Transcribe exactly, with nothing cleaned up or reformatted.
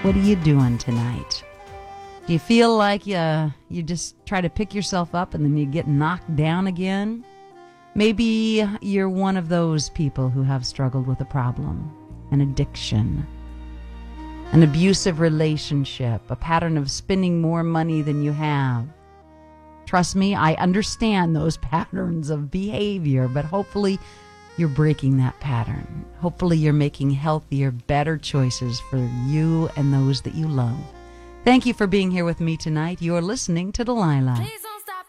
What are you doing tonight? Do you feel like you, you just try to pick yourself up and then you get knocked down again? Maybe you're one of those people who have struggled with a problem, an addiction, an abusive relationship, a pattern of spending more money than you have. Trust me, I understand those patterns of behavior, but hopefully you're breaking that pattern. Hopefully you're making healthier, better choices for you and those that you love. Thank you for being here with me tonight. You're listening to Delilah.